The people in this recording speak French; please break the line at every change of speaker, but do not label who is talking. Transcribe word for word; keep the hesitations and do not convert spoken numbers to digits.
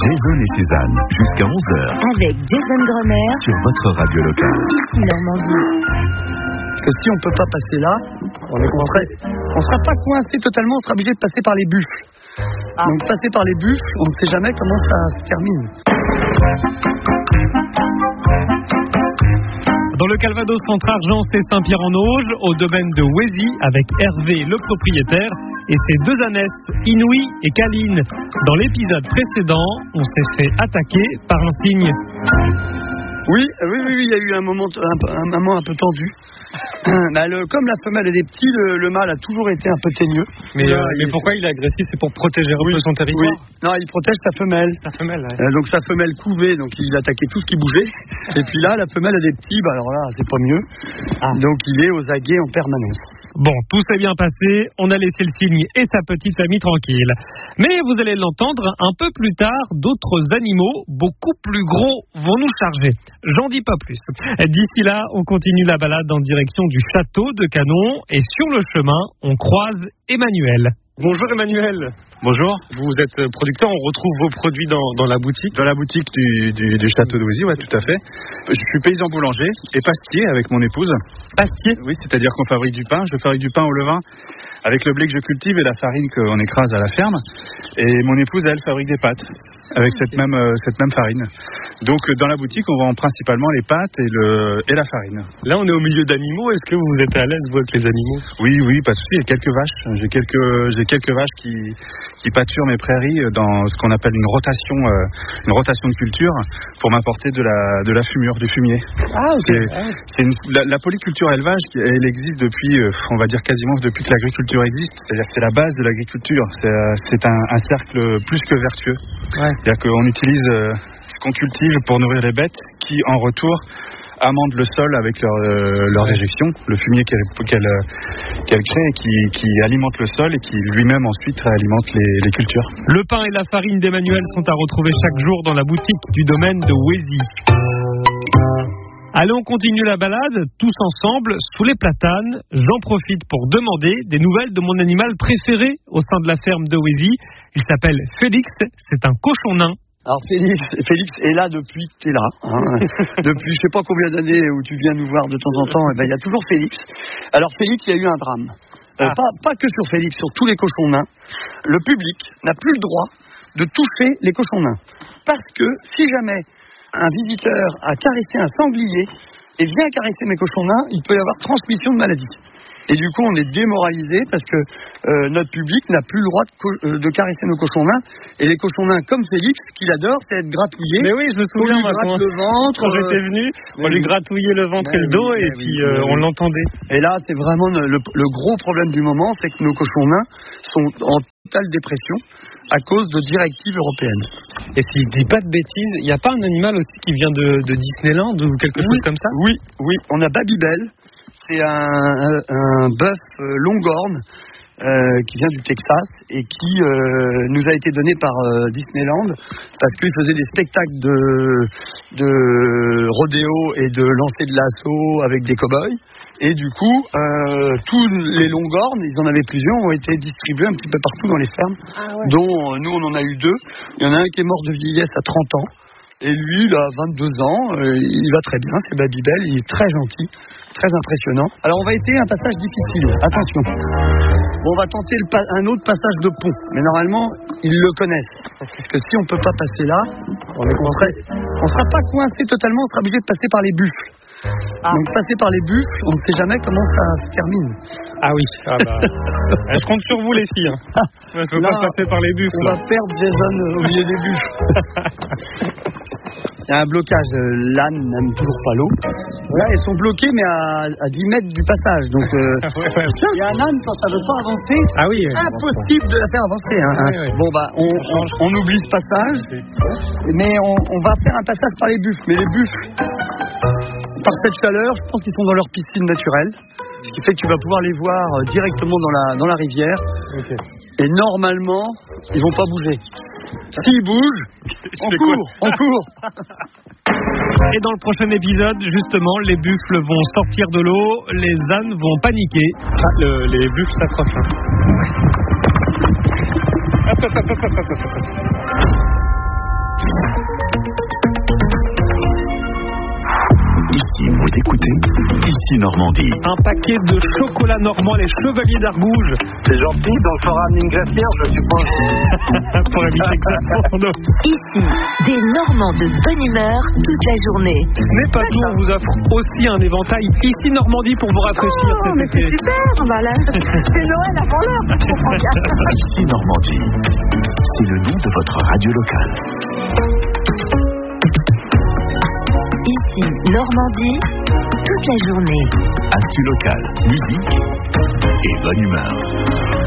Jason et Cézanne, jusqu'à onze heures.
Avec Jason Grummer.
Sur votre radio locale.
Ici Normandie.
Que si on ne peut pas passer là, on ne sera pas coincé totalement, on sera obligé de passer par les buffles. Ah. Donc passer par les buffles, on ne sait jamais comment ça se termine.
Dans le Calvados entre Argence et Saint-Pierre-en-Auge, au domaine de Wézy, avec Hervé, le propriétaire, et ses deux ânesses, Inouï et Caline. Dans l'épisode précédent, on s'est fait attaquer par un cygne.
Oui, oui, oui, oui, il y a eu un moment, un, un moment un peu tendu. Bah, le, comme la femelle a des petits, le, le mâle a toujours été un peu teigneux.
Mais, euh, mais pourquoi il est agressif? C'est pour protéger un
oui,
peu son territoire?
Oui. Non, il protège sa femelle.
Sa femelle, ouais.
euh, Donc sa femelle couvait, donc il attaquait tout ce qui bougeait. Et puis là, la femelle a des petits, bah alors là, c'est pas mieux. Ah. Donc il est aux aguets en permanence.
Bon, tout s'est bien passé, on a laissé le cygne et sa petite famille tranquille. Mais vous allez l'entendre, un peu plus tard, d'autres animaux, beaucoup plus gros, vont nous charger. J'en dis pas plus. D'ici là, on continue la balade en direction du château de Canon et sur le chemin, on croise Emmanuel. Bonjour Emmanuel.
Bonjour.
Vous êtes producteur, on retrouve vos produits dans, dans la boutique.
Dans la boutique du, du, du château de Wézy, ouais, tout à fait. Je suis paysan boulanger et pastier avec mon épouse.
Pastier?
Oui, c'est-à-dire qu'on fabrique du pain. Je fabrique du pain au levain avec le blé que je cultive et la farine qu'on écrase à la ferme. Et mon épouse, elle, fabrique des pâtes avec
okay.
cette même euh, cette même farine. Donc dans la boutique, on vend principalement les pâtes et le et la farine.
Là, on est au milieu d'animaux. Est-ce que vous êtes à l'aise vous avec les animaux?
Oui, oui, pas de souci. Il y a quelques vaches. J'ai quelques j'ai quelques vaches qui qui pâturent mes prairies dans ce qu'on appelle une rotation euh, une rotation de culture pour m'apporter de la de la fumure, du fumier.
Ah ok.
C'est,
ah.
c'est une, la, la polyculture élevage, elle existe depuis, euh, on va dire quasiment depuis que l'agriculture existe. C'est-à-dire que c'est la base de l'agriculture. C'est, c'est un, un cercle plus que vertueux.
Ouais.
C'est-à-dire qu'on utilise euh, ce qu'on cultive pour nourrir les bêtes, qui en retour amendent le sol avec leur, euh, leur éjection, le fumier qu'elle, qu'elle, qu'elle crée et qui, qui alimente le sol et qui lui-même ensuite alimente les, les cultures.
Le pain et la farine d'Emmanuel sont à retrouver chaque jour dans la boutique du domaine de Wézy. Allez, on continue la balade, tous ensemble, sous les platanes. J'en profite pour demander des nouvelles de mon animal préféré au sein de la ferme de Wézy. Il s'appelle Félix, c'est un cochon nain.
Alors Félix, Félix est là depuis que tu es là. Hein. Depuis je sais pas combien d'années où tu viens nous voir de temps en temps, et ben, il y a toujours Félix. Alors Félix, il y a eu un drame. Euh, ah. pas, pas que sur Félix, sur tous les cochons nains. Le public n'a plus le droit de toucher les cochons nains. Parce que si jamais un visiteur a caressé un sanglier et vient caresser mes cochons nains, il peut y avoir transmission de maladie. Et du coup, on est démoralisé parce que euh, notre public n'a plus le droit de, co- euh, de caresser nos cochons nains. Et les cochons nains comme Félix, ce qu'il adore, c'est être gratouillé.
Mais oui, je me souviens,
on lui gratte le ventre.
Quand euh... j'étais venu, on lui gratouillait le ventre et le dos, et puis oui, euh, on l'entendait.
Et là, c'est vraiment le, le gros problème du moment, c'est que nos cochons nains sont en totale dépression à cause de directives européennes.
Et si je dis pas de bêtises, il n'y a pas un animal aussi qui vient de, de Disneyland ou quelque
oui,
chose comme ça?
Oui, oui, on a Babybel. C'est un, un, un bœuf euh, longhorn euh, qui vient du Texas et qui euh, nous a été donné par euh, Disneyland parce qu'il faisait des spectacles de, de rodéo et de lancer de lasso avec des cow-boys. Et du coup, euh, tous les longhorns, ils en avaient plusieurs, ont été distribués un petit peu partout dans les fermes, ah ouais. dont euh, nous on en a eu deux. Il y en a un qui est mort de vieillesse à trente ans. Et lui, il a vingt-deux ans, euh, il va très bien, c'est Babybel, il est très gentil, très impressionnant. Alors on va essayer un passage difficile, attention. Bon, on va tenter le pa- un autre passage de pont, mais normalement, ils le connaissent. Parce que si on ne peut pas passer là, on ne sera pas coincé totalement, on sera obligé de passer par les buffles. Ah. Donc passer par les buffles, on ne sait jamais comment ça se termine.
Ah oui, ah bah, je compte sur vous les filles. Hein. Ah, je ne peux là, pas passer par les buffles.
On va perdre Jason au milieu des buffles. Il y a un blocage, l'âne n'aime toujours pas l'eau. Voilà, ils sont bloqués mais à, à dix mètres du passage. Donc euh, ouais, ouais. Il y a un âne quand ça ne veut pas avancer,
ah oui,
impossible de la faire avancer. Hein, hein. Ouais, ouais. Bon bah on, on, on oublie ce passage, mais on, on va faire un passage par les buffles. Mais les buffles, par cette chaleur, je pense qu'ils sont dans leur piscine naturelle. Ce qui fait que tu vas pouvoir les voir directement dans la, dans la rivière. Okay. Et normalement, ils vont pas bouger. S'ils bougent, on court, on court.
Et dans le prochain épisode, justement, les buffles vont sortir de l'eau, les ânes vont paniquer. Ah, le, les buffles s'approchent. Hein. Hop, hop, hop, hop, hop, hop, hop.
Ici, vous écoutez Ici Normandie.
Un paquet de chocolat normand, les Chevaliers d'Argouges.
C'est gentil, donc il faudra amener une glacière, je suppose.
Pour éviter que ça fonde.
Ici, des Normands de bonne humeur toute la journée.
Ce n'est pas tout, on vous offre aussi un éventail Ici Normandie pour vous rafraîchir
Oh,
cet
mais
été.
c'est super, bah là, c'est Noël avant l'heure, je comprends bien.
Ici Normandie. C'est le nom de votre radio locale.
Ici, Normandie, toute la journée.
Actu locale, musique et bonne humeur.